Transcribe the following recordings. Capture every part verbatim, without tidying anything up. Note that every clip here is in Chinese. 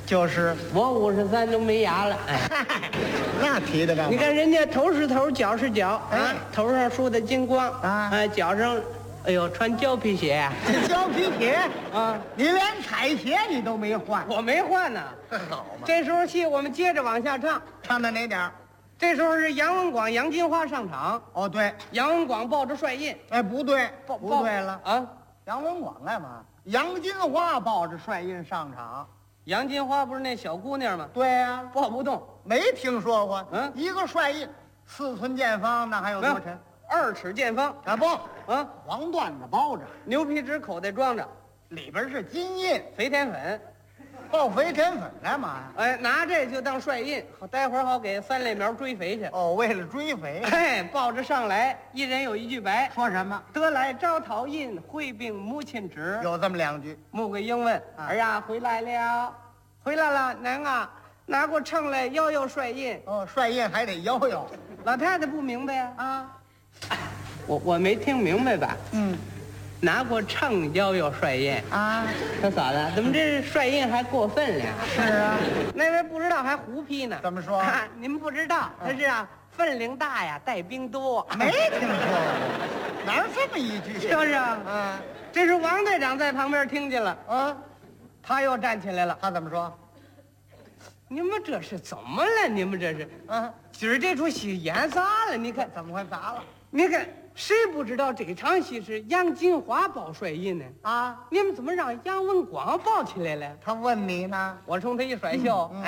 就是我五十三都没牙了。哎， 那提的干嘛？ 你看人家头是头，脚是脚啊， 哎头上梳的金光啊哎，脚上，哎呦，穿胶皮鞋这胶皮鞋， 啊， 你连彩鞋你都没换， 我没换呢。 好嘛？ 这时候戏我们接着往下唱， 唱到哪点儿？ 这时候是杨文广、杨金花上场， 哦，对， 杨文广抱着帅印， 哎，不对， 抱不对了。 啊！ 杨文广干嘛？杨金花抱着帅印上场。 杨金花不是那小姑娘吗？ 对呀、 抱不动， 没听说过。 嗯一个帅印，四寸见方，那还有多沉？ 二尺见方啊不， 啊， 黄缎子包着， 牛皮纸口袋装着， 里边是金印， 肥田粉， 抱肥田粉干嘛呀？ 哎，拿这就当帅印，好待会儿好给三类苗追肥去。 哦，为了追肥。 嘿，抱着上来，一人有一句白， 说什么？ 得来招讨印，会并母亲旨。 有这么两句。 穆桂英问：“ 啊儿呀，回来了，回来了，娘啊，拿过秤来摇摇帅印。 哦，帅印还得摇摇。” 老太太不明白呀、 啊， 我我没听明白吧？ 嗯， 拿过秤摇摇帅印， 啊， 他嫂子，怎么这帅印还过分了？ 是啊， 那位不知道还胡批呢。 怎么说？ 啊，你们不知道，他是啊，分量大呀，带兵多。 没听说过，哪有这么一句？ 是不是啊？ 啊这是王队长在旁边听见了， 啊， 他又站起来了。 他怎么说？ 你们这是怎么了？你们这是啊， 今儿这出戏演砸了？你看， 怎么会砸了？ 你看，谁不知道这场戏是杨金花抱帅印呢？ 啊， 你们怎么让杨文广抱起来了？ 他问你呢？ 我冲他一甩袖， 嗯嗯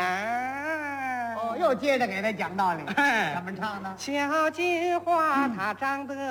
哎， 哦，又接着给他讲道理。 哎怎么唱呢？ 小金花她长得